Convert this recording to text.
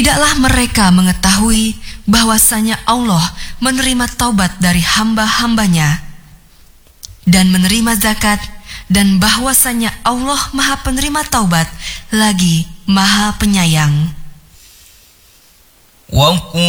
Tidaklah mereka mengetahui bahwasanya Allah menerima taubat dari hamba-hambanya dan menerima zakat, dan bahwasanya Allah Maha Penerima taubat lagi Maha Penyayang.